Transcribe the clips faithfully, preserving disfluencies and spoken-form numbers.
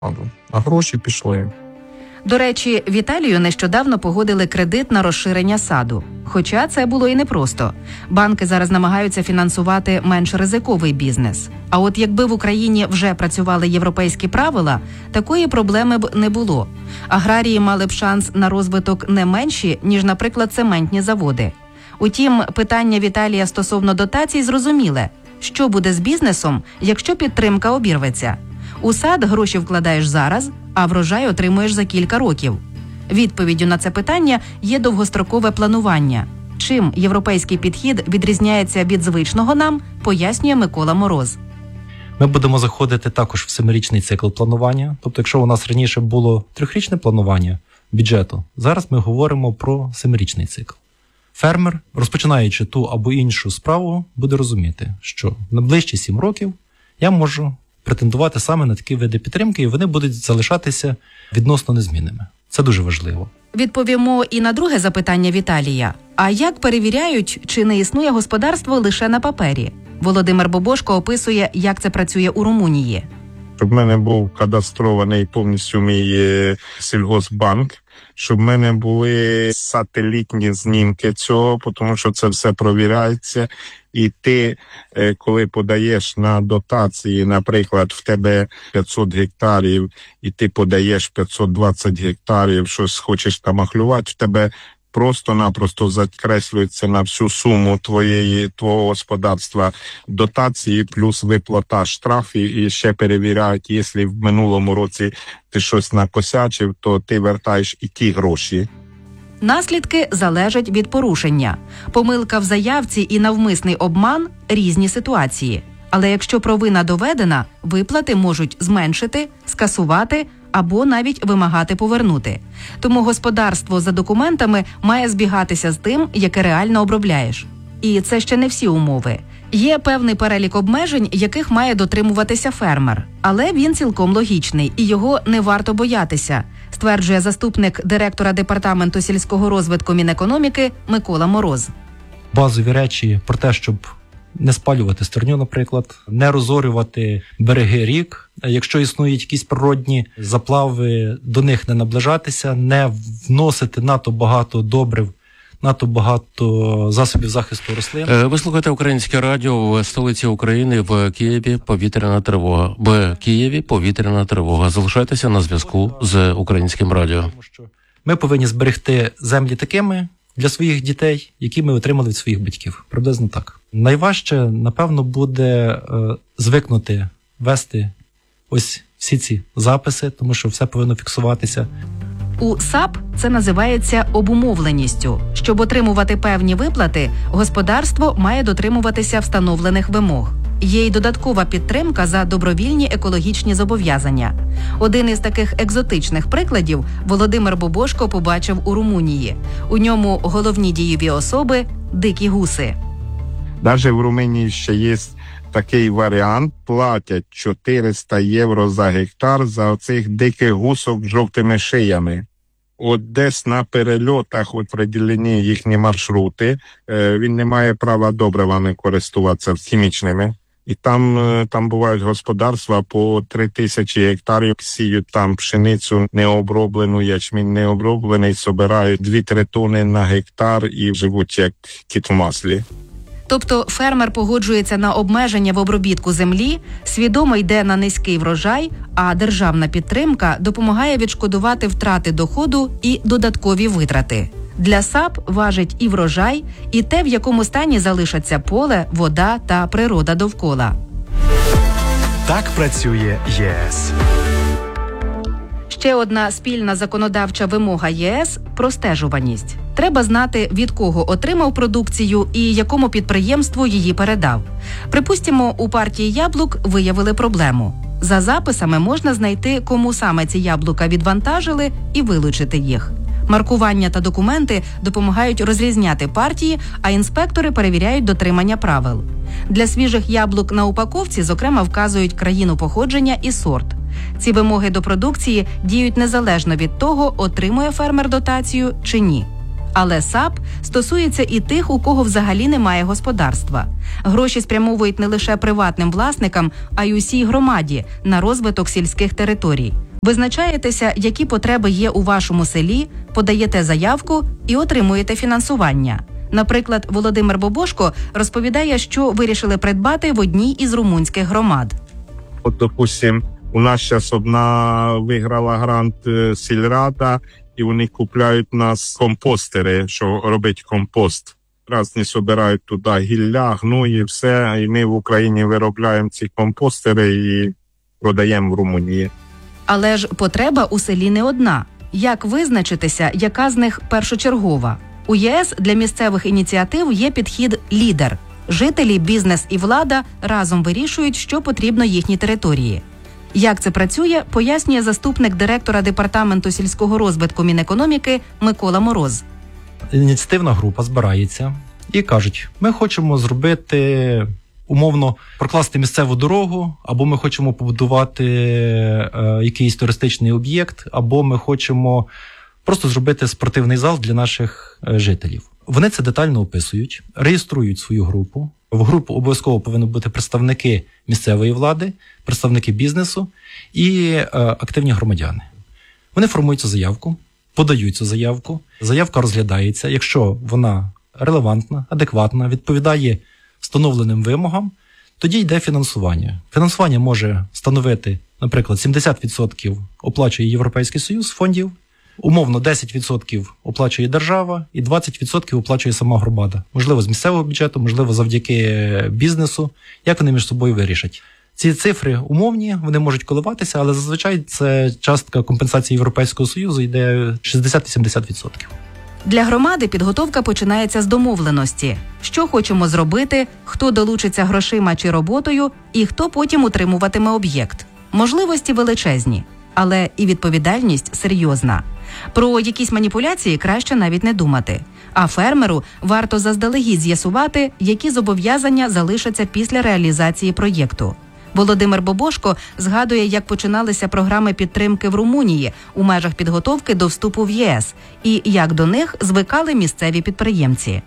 А гроші пішли. До речі, в Італію нещодавно погодили кредит на розширення саду. Хоча це було і непросто. Банки зараз намагаються фінансувати менш ризиковий бізнес. А от якби в Україні вже працювали європейські правила, такої проблеми б не було. Аграрії мали б шанс на розвиток не менші, ніж, наприклад, цементні заводи. Утім, питання Віталія стосовно дотацій зрозуміле. Що буде з бізнесом, якщо підтримка обірветься? У сад гроші вкладаєш зараз, а врожай отримуєш за кілька років. Відповіддю на це питання є довгострокове планування. Чим європейський підхід відрізняється від звичного нам, пояснює Микола Мороз. Ми будемо заходити також в семирічний цикл планування. Тобто, якщо у нас раніше було трьохрічне планування бюджету, зараз ми говоримо про семирічний цикл. Фермер, розпочинаючи ту або іншу справу, буде розуміти, що на ближчі сім років я можу претендувати саме на такі види підтримки, і вони будуть залишатися відносно незмінними. Це дуже важливо. Відповімо і на друге запитання Віталія. А як перевіряють, чи не існує господарство лише на папері? Володимир Бобошко описує, як це працює у Румунії. Щоб в мене був кадастрований повністю мій е, сільгоспбанк, щоб в мене були сателітні знімки цього, тому що це все провіряється. І ти, е, коли подаєш на дотації, наприклад, в тебе п'ятсот гектарів, і ти подаєш п'ятсот двадцять гектарів, щось хочеш там махлювати, в тебе просто-напросто закреслюється на всю суму твоєї, твого господарства дотації, плюс виплата штрафів, і ще перевіряють, якщо в минулому році ти щось накосячив, то ти вертаєш і ті гроші. Наслідки залежать від порушення. Помилка в заявці і навмисний обман – різні ситуації. Але якщо провина доведена, виплати можуть зменшити, скасувати або навіть вимагати повернути. Тому господарство за документами має збігатися з тим, яке реально обробляєш. І це ще не всі умови. Є певний перелік обмежень, яких має дотримуватися фермер. Але він цілком логічний, і його не варто боятися, стверджує заступник директора Департаменту сільського розвитку Мінекономіки Микола Мороз. Базові речі про те, щоб не спалювати стерню, наприклад, не розорювати береги рік. Якщо існують якісь природні заплави, до них не наближатися, не вносити надто багато добрив, надто багато засобів захисту рослин. Ви слухаєте Українське радіо. В столиці України в Києві повітряна тривога. В Києві повітряна тривога. Залишайтеся на зв'язку з Українським радіо. Ми повинні зберегти землі такими для своїх дітей, які ми отримали від своїх батьків. Приблизно так. Найважче, напевно, буде е, звикнути вести ось всі ці записи, тому що все повинно фіксуватися. У САП це називається обумовленістю. Щоб отримувати певні виплати, господарство має дотримуватися встановлених вимог. Є й додаткова підтримка за добровільні екологічні зобов'язання. Один із таких екзотичних прикладів Володимир Бобошко побачив у Румунії. У ньому головні дієві особи – дикі гуси. Навіть в Румунії ще є такий варіант, платять чотириста євро за гектар за оцих диких гусок з жовтими шиями. От десь на перельотах определені їхні маршрути, він не має права добривами користуватися хімічними. І там, там бувають господарства по три тисячі гектарів, сіють там пшеницю необроблену, ячмінь необроблений, собирають дві-три тони на гектар і живуть як кіт в маслі. Тобто фермер погоджується на обмеження в обробітку землі, свідомо йде на низький врожай, а державна підтримка допомагає відшкодувати втрати доходу і додаткові витрати. Для САП важить і врожай, і те, в якому стані залишаться поле, вода та природа довкола. Так працює ЄС. Ще одна спільна законодавча вимога ЄС – простежуваність. Треба знати, від кого отримав продукцію і якому підприємству її передав. Припустимо, у партії яблук виявили проблему. За записами можна знайти, кому саме ці яблука відвантажили, і вилучити їх. Маркування та документи допомагають розрізняти партії, а інспектори перевіряють дотримання правил. Для свіжих яблук на упаковці, зокрема, вказують країну походження і сорт. Ці вимоги до продукції діють незалежно від того, отримує фермер дотацію чи ні. Але САП стосується і тих, у кого взагалі немає господарства. Гроші спрямовують не лише приватним власникам, а й усій громаді на розвиток сільських територій. Визначаєтеся, які потреби є у вашому селі, подаєте заявку і отримуєте фінансування. Наприклад, Володимир Бобошко розповідає, що вирішили придбати в одній із румунських громад. От, допустим, у нас зараз одна виграла грант е, сільрада, і вони купляють у нас компостери, що робить компост. Разні собирають туди гілля, гної, все, і ми в Україні виробляємо ці компостери і продаємо в Румунії. Але ж потреба у селі не одна. Як визначитися, яка з них першочергова? У ЄС для місцевих ініціатив є підхід «лідер». Жителі, бізнес і влада разом вирішують, що потрібно їхній території. Як це працює, пояснює заступник директора Департаменту сільського розвитку Мінекономіки Микола Мороз. Ініціативна група збирається і кажуть, ми хочемо зробити, умовно, прокласти місцеву дорогу, або ми хочемо побудувати е, якийсь туристичний об'єкт, або ми хочемо просто зробити спортивний зал для наших е, жителів. Вони це детально описують, реєструють свою групу. В групу обов'язково повинні бути представники місцевої влади, представники бізнесу і е, активні громадяни. Вони формують цю заявку, подають цю заявку. Заявка розглядається, якщо вона релевантна, адекватна, відповідає встановленим вимогам, тоді йде фінансування. Фінансування може становити, наприклад, сімдесят відсотків оплачує Європейський Союз фондів, умовно десять відсотків оплачує держава і двадцять відсотків оплачує сама громада. Можливо, з місцевого бюджету, можливо, завдяки бізнесу. Як вони між собою вирішать? Ці цифри умовні, вони можуть коливатися, але зазвичай це частка компенсації Європейського Союзу йде шістдесят-сімдесят відсотків. Для громади підготовка починається з домовленості. Що хочемо зробити, хто долучиться грошима чи роботою і хто потім утримуватиме об'єкт. Можливості величезні, але і відповідальність серйозна. Про якісь маніпуляції краще навіть не думати. А фермеру варто заздалегідь з'ясувати, які зобов'язання залишаться після реалізації проєкту. Володимир Бобошко згадує, як починалися програми підтримки в Румунії у межах підготовки до вступу в ЄС і як до них звикали місцеві підприємці.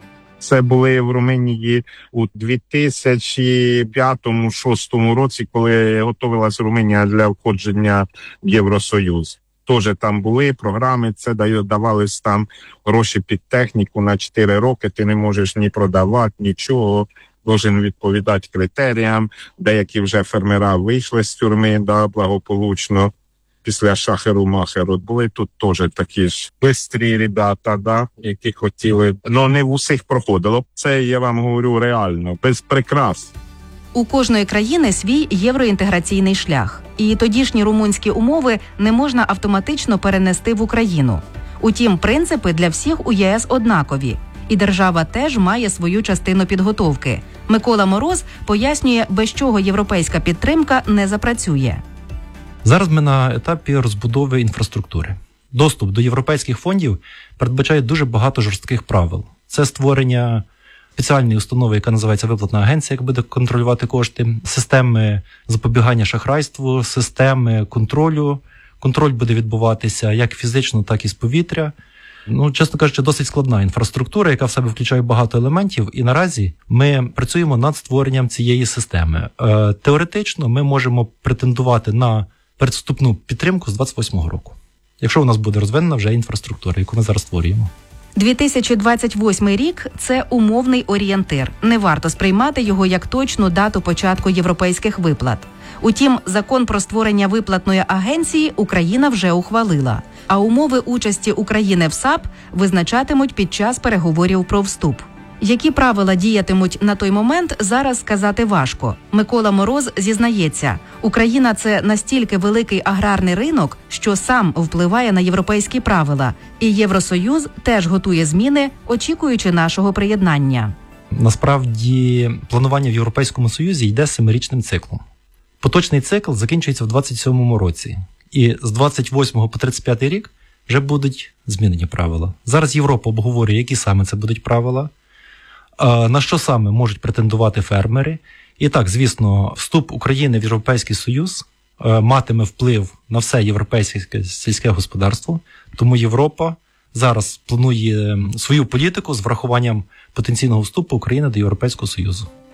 Це були в Румунії у дві тисячі п'ятому - шостому році, коли готувалася Румунія для входження в Євросоюз. Теж там були програми, це давались там гроші під техніку на чотири роки, ти не можеш ні продавати, нічого. Должен відповідати критеріям. Деякі вже фермера вийшли з тюрми, да, благополучно, після шахеру-махеру. Були тут теж такі ж бистрі ребята, да, які хотіли. Ну, не в усіх проходило. Це, я вам говорю, реально, без прикрас. У кожної країни свій євроінтеграційний шлях. І тодішні румунські умови не можна автоматично перенести в Україну. Утім, принципи для всіх у ЄС однакові. І держава теж має свою частину підготовки. Микола Мороз пояснює, без чого європейська підтримка не запрацює. Зараз ми на етапі розбудови інфраструктури. Доступ до європейських фондів передбачає дуже багато жорстких правил. Це створення спеціальної установи, яка називається виплатна агенція, яка буде контролювати кошти, системи запобігання шахрайству, системи контролю. Контроль буде відбуватися як фізично, так і з повітря. Ну, чесно кажучи, досить складна інфраструктура, яка в себе включає багато елементів, і наразі ми працюємо над створенням цієї системи. Е, теоретично ми можемо претендувати на передвступну підтримку з двадцять восьмого року, якщо у нас буде розвинена вже інфраструктура, яку ми зараз створюємо. дві тисячі двадцять восьмий рік – це умовний орієнтир. Не варто сприймати його як точну дату початку європейських виплат. Утім, закон про створення виплатної агенції Україна вже ухвалила. А умови участі України в САП визначатимуть під час переговорів про вступ. Які правила діятимуть на той момент, зараз сказати важко. Микола Мороз зізнається, Україна – це настільки великий аграрний ринок, що сам впливає на європейські правила. І Євросоюз теж готує зміни, очікуючи нашого приєднання. Насправді, планування в Європейському Союзі йде семирічним циклом. Поточний цикл закінчується в двадцять сьомому році. І з двадцять восьмого по тридцять п'ятий рік вже будуть змінені правила. Зараз Європа обговорює, які саме це будуть правила, на що саме можуть претендувати фермери. І так, звісно, вступ України в Європейський Союз матиме вплив на все європейське сільське господарство, тому Європа зараз планує свою політику з врахуванням потенційного вступу України до Європейського Союзу.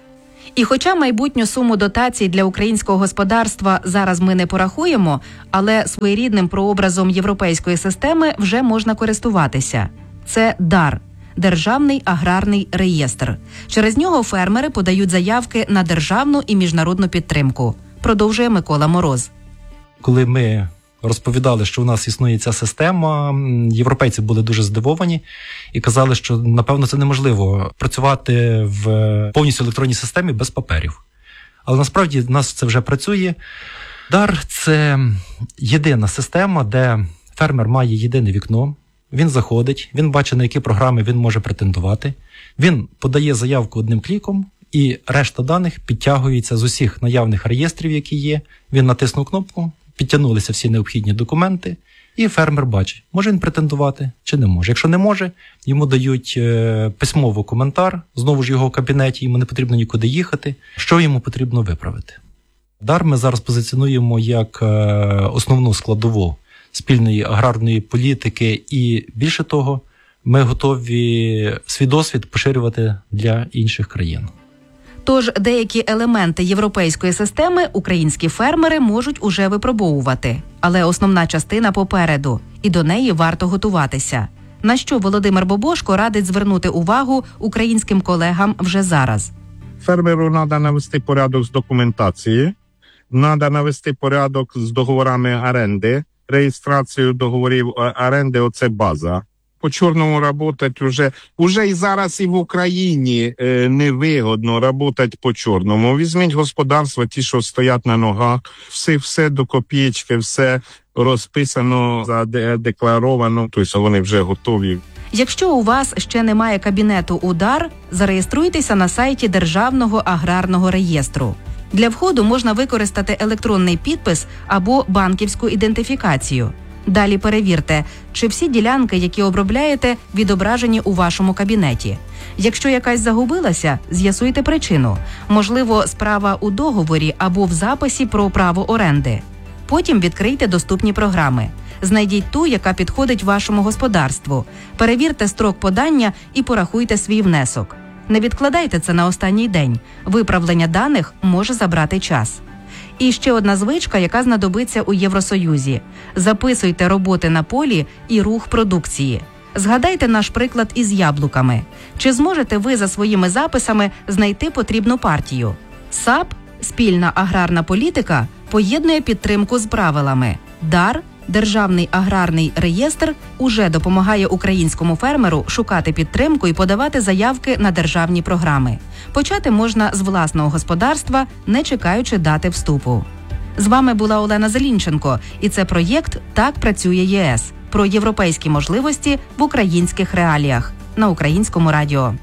І хоча майбутню суму дотацій для українського господарства зараз ми не порахуємо, але своєрідним прообразом європейської системи вже можна користуватися. Це дар – Державний аграрний реєстр. Через нього фермери подають заявки на державну і міжнародну підтримку. Продовжує Микола Мороз. Коли ми розповідали, що у нас існує ця система, європейці були дуже здивовані і казали, що, напевно, це неможливо працювати в повністю електронній системі без паперів. Але насправді в нас це вже працює. Дар – це єдина система, де фермер має єдине вікно, він заходить, він бачить, на які програми він може претендувати, він подає заявку одним кліком, і решта даних підтягується з усіх наявних реєстрів, які є. Він натиснув кнопку, підтягнулися всі необхідні документи, і фермер бачить, може він претендувати чи не може. Якщо не може, йому дають е, письмово коментар, знову ж його в кабінеті, йому не потрібно нікуди їхати, що йому потрібно виправити. Дар ми зараз позиціонуємо як е, основну складову спільної аграрної політики, і більше того, ми готові свій досвід поширювати для інших країн. Тож деякі елементи європейської системи українські фермери можуть уже випробовувати. Але основна частина попереду, і до неї варто готуватися. На що Володимир Бобошко радить звернути увагу українським колегам вже зараз? Фермеру треба навести порядок з документації, треба навести порядок з договорами оренди, реєстрацією договорів оренди – оце база. По чорному працювати вже, вже і зараз і в Україні е, невигодно працювати по чорному. Візьміть господарства, ті, що стоять на ногах, все, все до копійки, все розписано, задекларовано, тобто вони вже готові. Якщо у вас ще немає кабінету «Удар», зареєструйтеся на сайті Державного аграрного реєстру. Для входу можна використати електронний підпис або банківську ідентифікацію. Далі перевірте, чи всі ділянки, які обробляєте, відображені у вашому кабінеті. Якщо якась загубилася, з'ясуйте причину. Можливо, справа у договорі або в записі про право оренди. Потім відкрийте доступні програми. Знайдіть ту, яка підходить вашому господарству. Перевірте строк подання і порахуйте свій внесок. Не відкладайте це на останній день. Виправлення даних може забрати час. І ще одна звичка, яка знадобиться у Євросоюзі. Записуйте роботи на полі і рух продукції. Згадайте наш приклад із яблуками. Чи зможете ви за своїми записами знайти потрібну партію? САП, спільна аграрна політика, поєднує підтримку з правилами. Дар, Державний аграрний реєстр, уже допомагає українському фермеру шукати підтримку і подавати заявки на державні програми. Почати можна з власного господарства, не чекаючи дати вступу. З вами була Олена Зелінченко, і це проєкт «Так працює ЄС» про європейські можливості в українських реаліях на Українському радіо.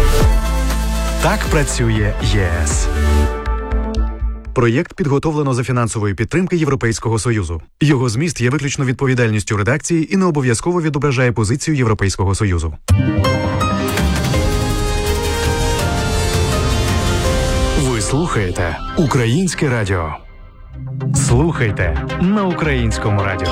Так працює ЄС. Проєкт підготовлено за фінансової підтримки Європейського Союзу. Його зміст є виключно відповідальністю редакції і не обов'язково відображає позицію Європейського Союзу. Ви слухаєте Українське радіо. Слухайте на Українському радіо.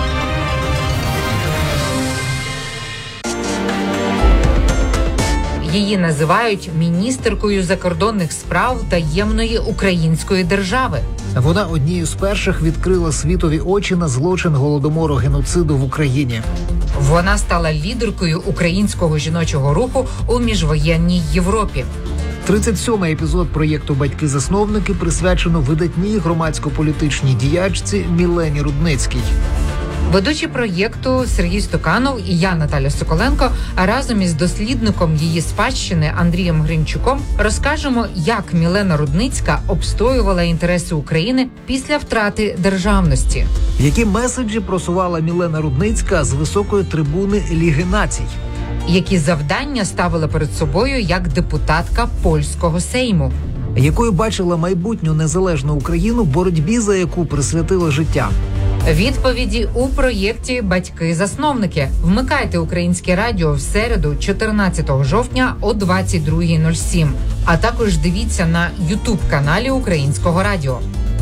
Її називають міністеркою закордонних справ таємної української держави. Вона однією з перших відкрила світові очі на злочин голодомору геноциду в Україні. Вона стала лідеркою українського жіночого руху у міжвоєнній Європі. тридцять сьомий епізод проєкту «Батьки-засновники» присвячено видатній громадсько-політичній діячці Мілені Рудницькій. Ведучі проєкту Сергій Стуканов і я, Наталя Соколенко, разом із дослідником її спадщини Андрієм Гринчуком розкажемо, як Мілена Рудницька обстоювала інтереси України після втрати державності. Які меседжі просувала Мілена Рудницька з високої трибуни Ліги націй? Які завдання ставила перед собою як депутатка польського Сейму? Якою бачила майбутню незалежну Україну, боротьбі за яку присвятила життя? Відповіді у проєкті «Батьки-засновники». Вмикайте Українське радіо в середу, чотирнадцятого жовтня о двадцять друга нуль сім. А також дивіться на ютуб-каналі Українського радіо.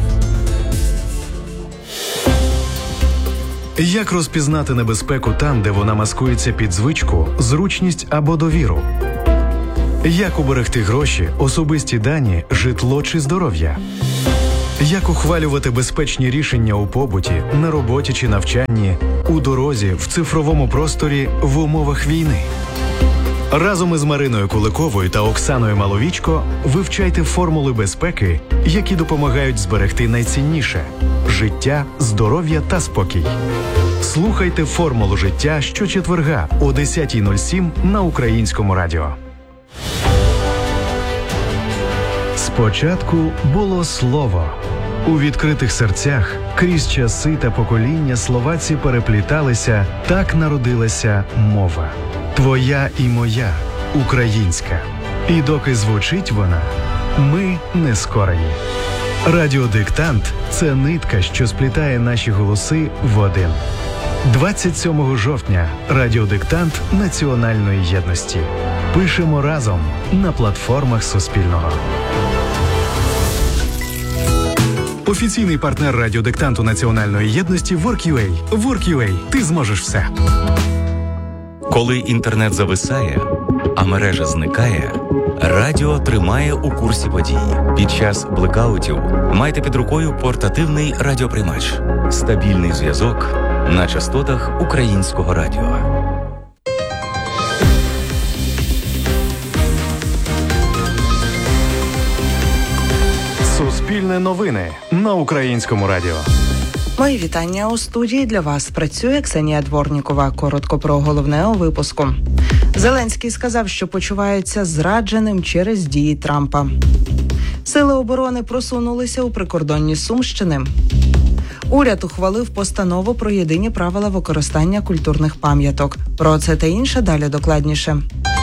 Як розпізнати небезпеку там, де вона маскується під звичку, зручність або довіру? Як уберегти гроші, особисті дані, житло чи здоров'я? Як ухвалювати безпечні рішення у побуті, на роботі чи навчанні, у дорозі, в цифровому просторі, в умовах війни? Разом із Мариною Куликовою та Оксаною Маловічко вивчайте формули безпеки, які допомагають зберегти найцінніше – життя, здоров'я та спокій. Слухайте «Формулу життя» щочетверга о десята нуль сім на Українському радіо. Спочатку було слово. У відкритих серцях крізь часи та покоління словаці перепліталися, так народилася мова. Твоя і моя, українська. І доки звучить вона, ми не скорені. Радіодиктант – це нитка, що сплітає наші голоси в один. двадцять сьомого жовтня Радіодиктант національної єдності. Пишемо разом на платформах Суспільного. Офіційний партнер радіодиктанту національної єдності WorkUA. WorkUA. Ти зможеш все. Коли інтернет зависає, а мережа зникає, радіо тримає у курсі подій. Під час блекаутів майте під рукою портативний радіоприймач. Стабільний зв'язок на частотах Українського радіо. Суспільне новини на Українському радіо. Мої вітання у студії. Для вас працює Ксенія Дворнікова. Коротко про головне у випуску. Зеленський сказав, що почувається зрадженим через дії Трампа. Сили оборони просунулися у прикордонні Сумщини. Уряд ухвалив постанову про єдині правила використання культурних пам'яток. Про це та інше далі докладніше.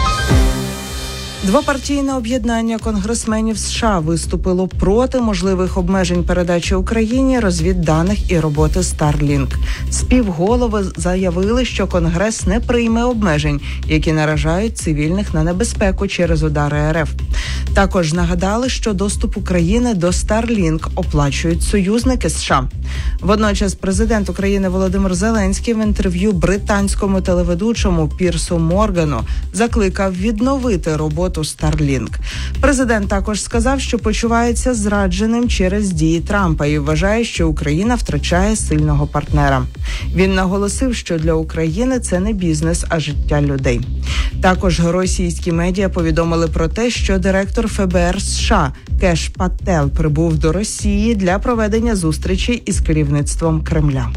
Двопартійне об'єднання конгресменів США виступило проти можливих обмежень передачі Україні розвідданих і роботи Starlink. Співголови заявили, що Конгрес не прийме обмежень, які наражають цивільних на небезпеку через удари РФ. Також нагадали, що доступ України до Starlink оплачують союзники США. Водночас президент України Володимир Зеленський в інтерв'ю британському телеведучому Пірсу Моргану закликав відновити роботу Starlink. Президент також сказав, що почувається зрадженим через дії Трампа і вважає, що Україна втрачає сильного партнера. Він наголосив, що для України це не бізнес, а життя людей. Також російські медіа повідомили про те, що директор еф бе ер США Кеш Паттел прибув до Росії для проведення зустрічі із керівництвом Кремля.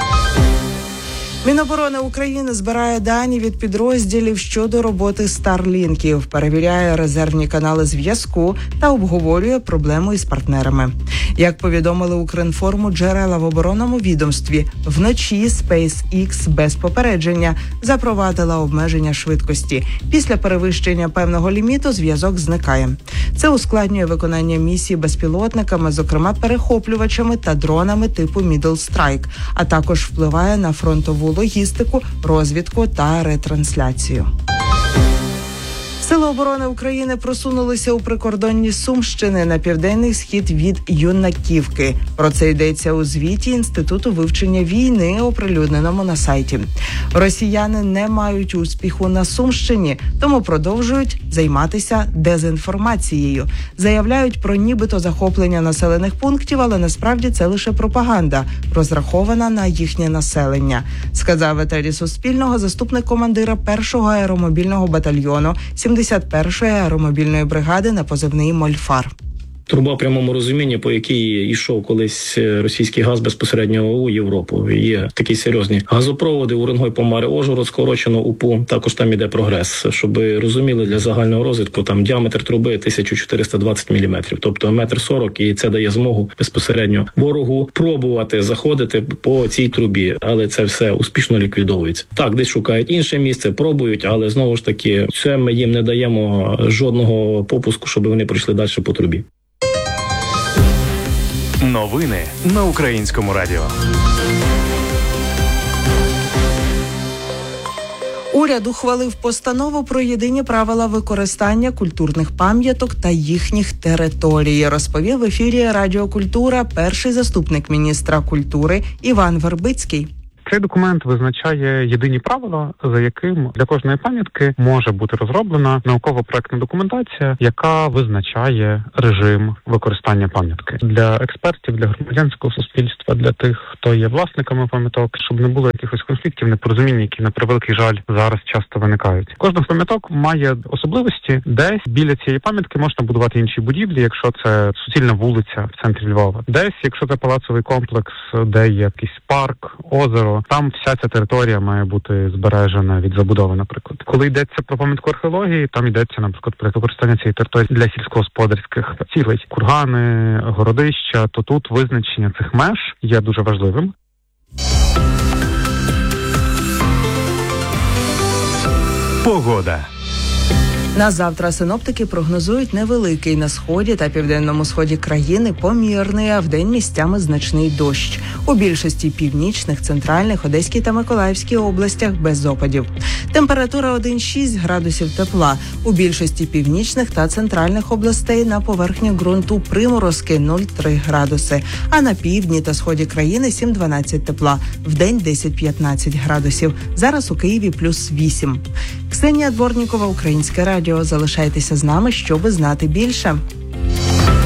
Міноборони України збирає дані від підрозділів щодо роботи старлінків, перевіряє резервні канали зв'язку та обговорює проблему із партнерами. Як повідомили Укрінформу джерела в оборонному відомстві, вночі SpaceX без попередження запровадила обмеження швидкості. Після перевищення певного ліміту зв'язок зникає. Це ускладнює виконання місій безпілотниками, зокрема перехоплювачами та дронами типу Middle Strike, а також впливає на фронтову логістику, розвідку та ретрансляцію. Сили оборони України просунулися у прикордонні Сумщини на південний схід від Юнаківки. Про це йдеться у звіті Інституту вивчення війни, оприлюдненому на сайті. Росіяни не мають успіху на Сумщині, тому продовжують займатися дезінформацією. Заявляють про нібито захоплення населених пунктів, але насправді це лише пропаганда, розрахована на їхнє населення, сказав етері Суспільного заступник командира першого аеромобільного батальйону сімдесят першої аеромобільної бригади на позивний «Мольфар». Труба в прямому розумінні, по якій йшов колись російський газ безпосередньо у Європу. Є такі серйозні газопроводи Уренгой, Помари, Ужгород, скорочено УПУ. Також там іде прогрес. Щоб розуміли, для загального розвитку там діаметр труби тисяча чотириста двадцять міліметрів, тобто метр сорок, і це дає змогу безпосередньо ворогу пробувати заходити по цій трубі. Але це все успішно ліквідовується. Так, десь шукають інше місце, пробують, але знову ж таки, це ми їм не даємо жодного попуску, щоб вони пройшли далі по трубі. Новини на Українському радіо. Уряд ухвалив постанову про єдині правила використання культурних пам'яток та їхніх територій, розповів в ефірі Радіо Культура перший заступник міністра культури Іван Вербицький. Цей документ визначає єдині правила, за яким для кожної пам'ятки може бути розроблена науково-проектна документація, яка визначає режим використання пам'ятки. Для експертів, для громадянського суспільства, для тих, хто є власниками пам'яток, щоб не було якихось конфліктів, непорозумінь, які, на превеликий жаль, зараз часто виникають. Кожна з пам'яток має особливості. Десь біля цієї пам'ятки можна будувати інші будівлі, якщо це суцільна вулиця в центрі Львова. Десь, якщо це палацовий комплекс, де є якийсь парк, озеро, там вся ця територія має бути збережена від забудови, наприклад. Коли йдеться про пам'ятку археології, там йдеться, наприклад, про використання цієї території для сільськогосподарських цілей. Кургани, городища, то тут визначення цих меж є дуже важливим. Погода. На завтра синоптики прогнозують невеликий на сході та південному сході країни помірний, а вдень місцями значний дощ. У більшості північних, центральних, Одеській та Миколаївській областях без опадів. Температура один-шість градусів тепла. У більшості північних та центральних областей на поверхні ґрунту приморозки нуль-три градуси. А на півдні та сході країни сім-дванадцять тепла. Вдень десять-п'ятнадцять градусів. Зараз у Києві плюс вісім. Ксенія Дворнікова, Українське радіо. Залишайтеся з нами, щоби знати більше.